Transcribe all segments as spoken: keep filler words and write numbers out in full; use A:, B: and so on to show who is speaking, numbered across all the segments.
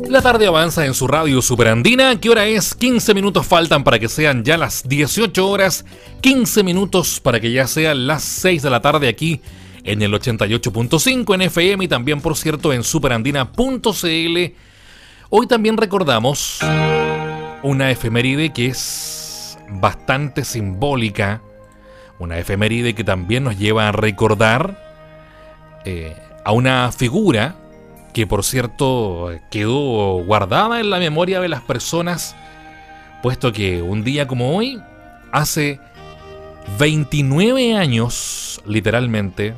A: La tarde avanza en su radio Superandina. ¿Qué hora es? quince minutos faltan para que sean ya las dieciocho horas. quince minutos para que ya sean las seis de la tarde aquí en el ochenta y ocho punto cinco en F M y también, por cierto, en superandina punto c l. Hoy también recordamos una efeméride que es bastante simbólica. Una efeméride que también nos lleva a recordar eh, a una figura que, por cierto, quedó guardada en la memoria de las personas, puesto que un día como hoy, hace veintinueve años, literalmente,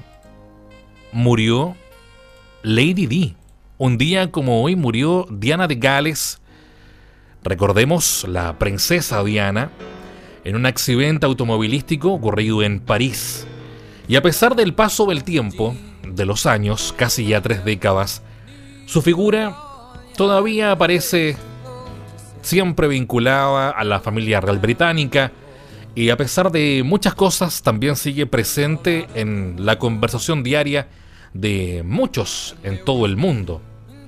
A: murió Lady Di. Un día como hoy murió Diana de Gales, recordemos, la princesa Diana, en un accidente automovilístico ocurrido en París. Y a pesar del paso del tiempo, de los años, casi ya tres décadas, su figura todavía aparece siempre vinculada a la familia real británica y, a pesar de muchas cosas, también sigue presente en la conversación diaria de muchos en todo el mundo.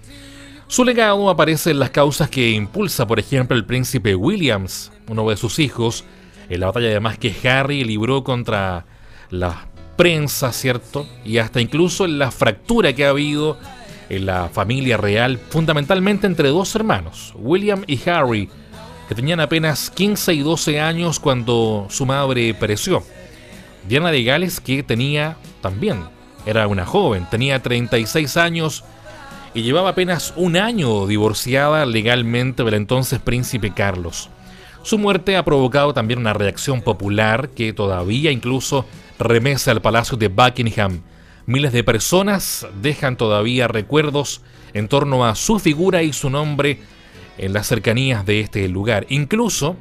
A: Su legado aparece en las causas que impulsa, por ejemplo, el príncipe Williams, uno de sus hijos, en la batalla además que Harry libró contra la prensa, ¿cierto? Y hasta incluso en la fractura que ha habido en la familia real, fundamentalmente entre dos hermanos, William y Harry, que tenían apenas quince y doce años cuando su madre pereció. Diana de Gales, que tenía también, era una joven, tenía treinta y seis años y llevaba apenas un año divorciada legalmente del entonces príncipe Carlos. Su muerte ha provocado también una reacción popular que todavía incluso remece al Palacio de Buckingham. Miles de personas dejan todavía recuerdos en torno a su figura y su nombre en las cercanías de este lugar. Incluso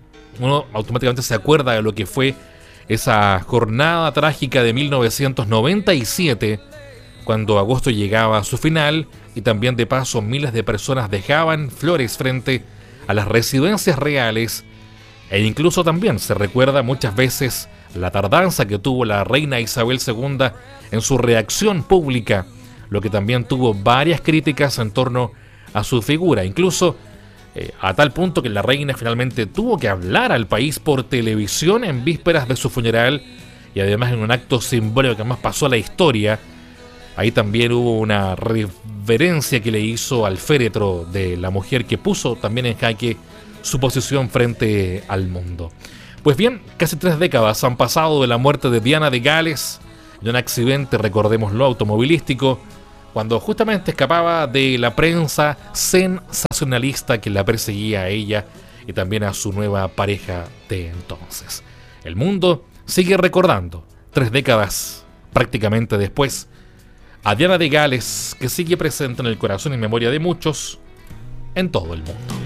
A: uno automáticamente se acuerda de lo que fue esa jornada trágica de mil novecientos noventa y siete, cuando agosto llegaba a su final y también de paso miles de personas dejaban flores frente a las residencias reales, e incluso también se recuerda muchas veces la tardanza que tuvo la reina Isabel segunda en su reacción pública, lo que también tuvo varias críticas en torno a su figura, incluso eh, a tal punto que la reina finalmente tuvo que hablar al país por televisión en vísperas de su funeral, y además en un acto simbólico que además pasó a la historia. Ahí también hubo una reverencia que le hizo al féretro de la mujer que puso también en jaque su posición frente al mundo. Pues bien, casi tres décadas han pasado de la muerte de Diana de Gales, de un accidente, recordémoslo, automovilístico, cuando justamente escapaba de la prensa sensacionalista que la perseguía a ella y también a su nueva pareja de entonces. El mundo sigue recordando, tres décadas prácticamente después, a Diana de Gales, que sigue presente en el corazón y memoria de muchos en todo el mundo.